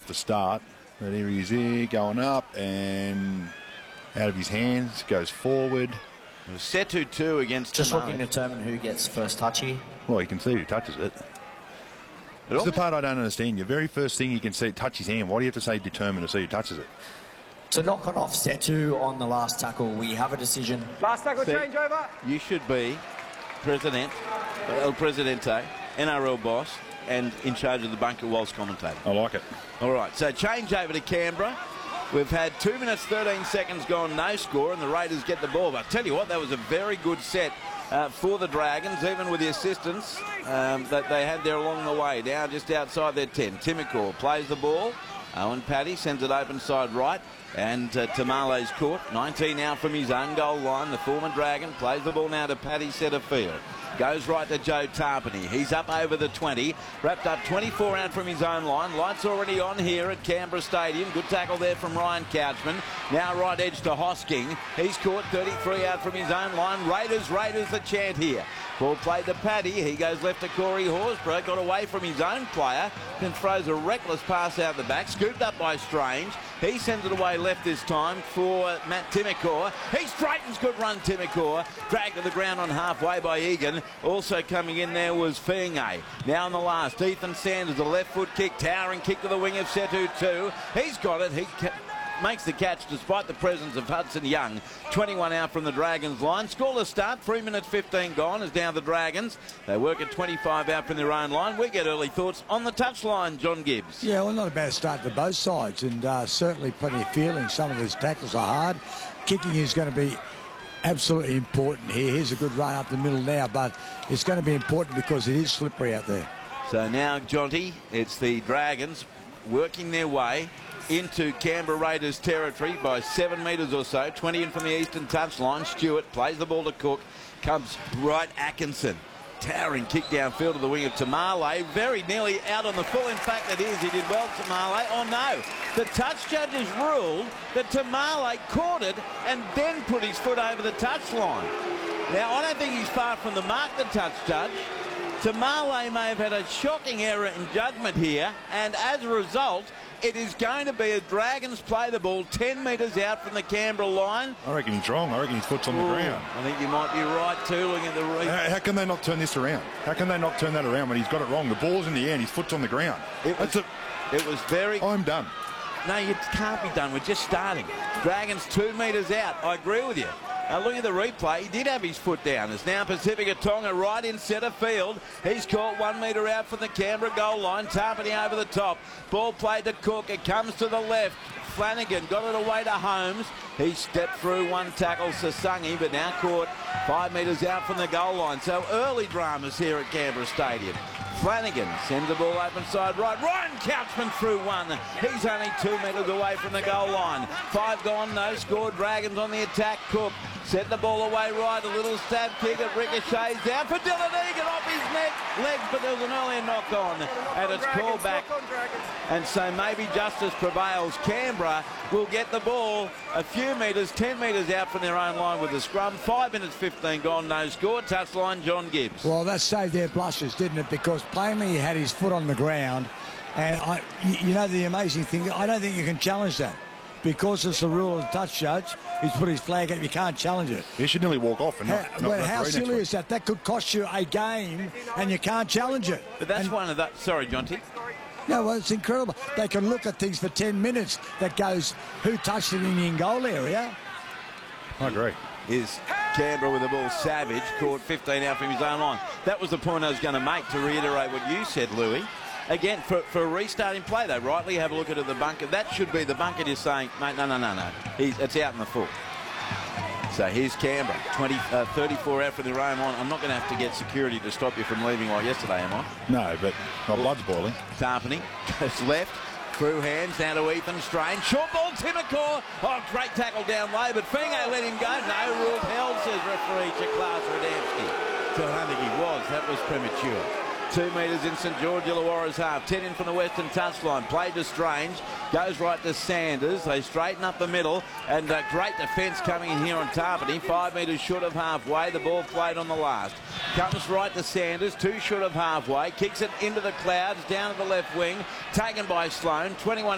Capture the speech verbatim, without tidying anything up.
the start. But here he is here, going up and out of his hands, goes forward. Setu two against Just Tamale. looking to determine who gets first touch here. Well, you can see who touches it. That's the part I don't understand. Your very first thing you can see, touch his hand. Why do you have to say determine to see who touches it? To knock it off Setu on the last tackle, we have a decision. Last tackle See, changeover. You should be President, El Presidente, N R L boss, and in charge of the bunker whilst commentating. I like it. All right, so change over to Canberra. We've had two minutes, thirteen seconds gone, no score, and the Raiders get the ball. But I tell you what, that was a very good set uh, for the Dragons, even with the assistance um, that they had there along the way. Now just outside their ten. Timokor plays the ball. Owen Paddy sends it open side right. And uh, Tamale's caught. nineteen out from his own goal line. The former Dragon plays the ball now to Paddy centre field. Goes right to Joe Tarpany. He's up over the twenty. Wrapped up twenty-four out from his own line. Lights already on here at Canberra Stadium. Good tackle there from Ryan Couchman. Now right edge to Hosking. He's caught thirty-three out from his own line. Raiders, Raiders the chant here. Ball played to Paddy. He goes left to Corey Horsburgh. Got away from his own player. Then throws a reckless pass out the back. Scooped up by Strange. He sends it away left this time for Matt Timokor. He straightens, good run Timokor. Dragged to the ground on halfway by Egan. Also coming in there was Fienge. Now in the last, Ethan Sanders, a left foot kick, towering kick to the wing of Setu two. He's got it. He makes the catch despite the presence of Hudson Young. twenty-one out from the Dragons line. Scoreless start, three minutes fifteen gone as down the Dragons. They work at twenty-five out from their own line. We get early thoughts on the touchline, John Gibbs. Yeah, well, not a bad start to both sides, and uh, certainly plenty of feeling. Some of these tackles are hard. Kicking is going to be absolutely important here. Here's a good run up the middle now, but it's going to be important because it is slippery out there. So now, Jonty, it's the Dragons working their way into Canberra Raiders territory by seven metres or so. twenty in from the eastern touchline. Stewart plays the ball to Cook. Comes right Atkinson. Towering kick downfield to the wing of Tamale. Very nearly out on the full. In fact, it is. He did well, Tamale. Oh, no. The touch judges ruled that Tamale caught it and then put his foot over the touchline. Now, I don't think he's far from the mark, the touch judge. Tamale may have had a shocking error in judgment here, and as a result, it is going to be a Dragons play the ball ten metres out from the Canberra line. I reckon he's wrong. I reckon his foot's on the Ooh, ground. I think you might be right too, looking at the replay. How, how can they not turn this around? How can they not turn that around when he's got it wrong? The ball's in the air and his foot's on the ground. It was, That's a, it was very... I'm done. No, you can't be done. We're just starting. Dragons two metres out. I agree with you. Now look at the replay. He did have his foot down. It's now Pacifica Tonga right in centre field. He's caught one metre out from the Canberra goal line. Tarpany over the top. Ball played to Cook. It comes to the left. Flanagan got it away to Holmes. He stepped through one tackle, Sasangi, but now caught five metres out from the goal line. So early dramas here at Canberra Stadium. Flanagan sends the ball open side right. Ryan Couchman through one. He's only two metres away from the goal line. Five gone, no score. Dragons on the attack. Cook set the ball away right. A little stab kick. It ricochets down for Dylan Egan off his neck legs, but there was an earlier knock on, and it's called back. And so maybe justice prevails. Canberra will get the ball a few metres, ten metres out from their own line with the scrum. Five minutes fifteen gone, no score. Touchline, John Gibbs. Well, that saved their blushes, didn't it? Because plainly he had his foot on the ground, and I, you know the amazing thing, I don't think you can challenge that. Because it's the rule of the touch judge, he's put his flag up, you can't challenge it. He should nearly walk off and not, how, not well, how silly next is that? That could cost you a game, and you can't challenge it. But that's and, one of the... Sorry, Jonty. No, well, it's incredible. They can look at things for ten minutes that goes, who touched it in the in-goal area? I agree. Is Canberra with the ball. Savage caught fifteen out from his own line. That was the point I was going to make, to reiterate what you said, Louis. Again, for, for a restarting play, they rightly have a look at it, the bunker. That should be the bunker just saying, mate, no, no, no, no. He's, it's out in the full. So here's Canberra, twenty, uh, thirty-four out from their own line. I'm not going to have to get security to stop you from leaving like yesterday, am I? No, but my blood's boiling. Tarpany goes left, through hands, down to Ethan Strange. Short ball, Timokor. Oh, great tackle down low, but Fienge let him go. No rule held, says referee Chiklas Radamski. So I don't think he was. That was premature. Two metres in St George Illawarra's half. Ten in from the western touchline. Played to Strange. Goes right to Sanders. They straighten up the middle. And a great defence coming in here on Tarpany. Five metres short of halfway. The ball played on the last. Comes right to Sanders. Two short of halfway. Kicks it into the clouds. Down to the left wing. Taken by Sloan. twenty-one